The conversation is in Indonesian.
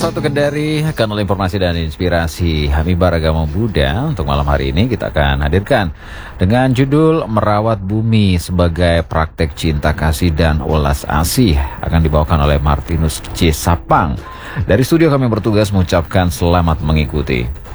satu Kendari, kanal informasi dan inspirasi Hamibar Agama Buddha. Untuk malam hari ini kita akan hadirkan dengan judul Merawat Bumi sebagai Praktek Cinta Kasih dan Welas Asih. Akan dibawakan oleh Martinus C. Sapang. Dari studio kami bertugas mengucapkan selamat mengikuti.